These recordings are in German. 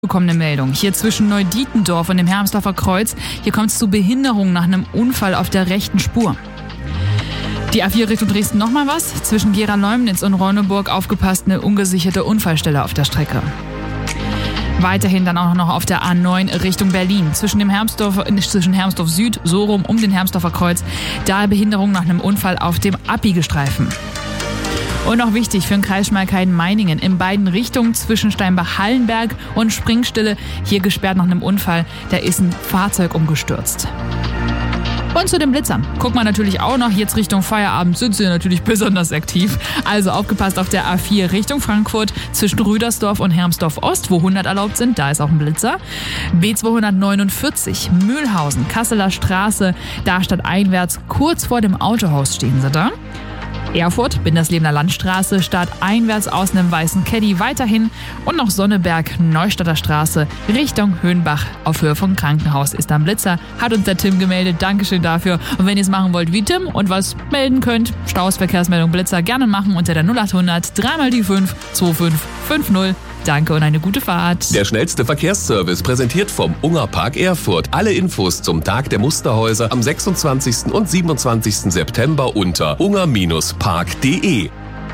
Bekommene Meldung. Hier zwischen Neudietendorf und dem Hermsdorfer Kreuz. Hier kommt es zu Behinderungen nach einem Unfall auf der rechten Spur. Die A4 Richtung Dresden nochmal was. Zwischen Gera-Leumnitz und Reuneburg aufgepasst, eine ungesicherte Unfallstelle auf der Strecke. Weiterhin dann auch noch auf der A9 Richtung Berlin. Zwischen Hermsdorf Süd, so rum um den Hermsdorfer Kreuz. Da Behinderung nach einem Unfall auf dem Abbiegestreifen. Und noch wichtig für den Kreis Schmalkalden-Meiningen. In beiden Richtungen zwischen Steinbach-Hallenberg und Springstille. Hier gesperrt nach einem Unfall. Da ist ein Fahrzeug umgestürzt. Und zu den Blitzern. Guckt man natürlich auch noch. Jetzt Richtung Feierabend sind sie natürlich besonders aktiv. Also aufgepasst auf der A4 Richtung Frankfurt zwischen Rüdersdorf und Hermsdorf Ost, wo 100 erlaubt sind. Da ist auch ein Blitzer. B249 Mühlhausen, Kasseler Straße. Da stadteinwärts kurz vor dem Autohaus stehen sie da. Erfurt, Binderslebener Landstraße, stadteinwärts aus einem weißen Caddy weiterhin und noch Sonneberg, Neustadter Straße, Richtung Höhenbach auf Höhe vom Krankenhaus ist da ein Blitzer, hat uns der Tim gemeldet, Dankeschön dafür. Und wenn ihr es machen wollt wie Tim und was melden könnt, Staus, Verkehrsmeldung, Blitzer gerne machen unter der 0800 3 mal die 5 2550. Danke und eine gute Fahrt. Der schnellste Verkehrsservice präsentiert vom Unger Park Erfurt. Alle Infos zum Tag der Musterhäuser am 26. und 27. September unter unger-park.de.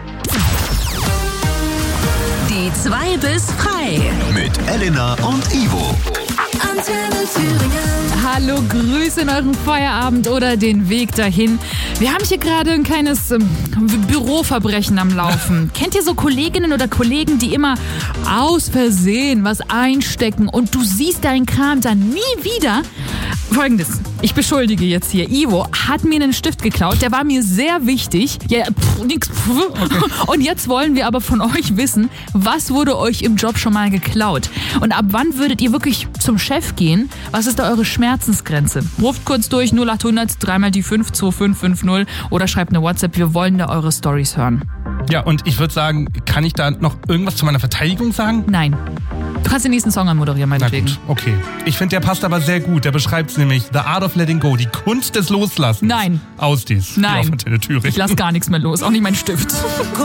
Die 2 bis frei. Mit Elena und Ivo. Antenne Thüringen. Hallo, Grüße in euren Feierabend oder den Weg dahin. Wir haben hier gerade ein kleines Büroverbrechen am Laufen. Kennt ihr so Kolleginnen oder Kollegen, die immer aus Versehen was einstecken und du siehst deinen Kram dann nie wieder? Folgendes, ich beschuldige jetzt hier. Ivo hat mir einen Stift geklaut, der war mir sehr wichtig. Ja, nix. Und jetzt wollen wir aber von euch wissen, was wurde euch im Job schon mal geklaut? Und ab wann würdet ihr wirklich zum Chef gehen? Was ist da eure Schmerzensgrenze? Ruft kurz durch 0800 3 mal die 5 2550 oder schreibt eine WhatsApp. Wir wollen da eure Storys hören. Ja, und ich würde sagen, kann ich da noch irgendwas zu meiner Verteidigung sagen? Nein. Du kannst den nächsten Song anmoderieren, meinetwegen. Na gut, okay. Ich finde, der passt aber sehr gut. Der beschreibt es nämlich. The Art of Letting Go, die Kunst des Loslassens. Nein. Aus dies. Nein. Hier auf Antenne Thüringen. Ich lass gar nichts mehr los, auch nicht mein Stift.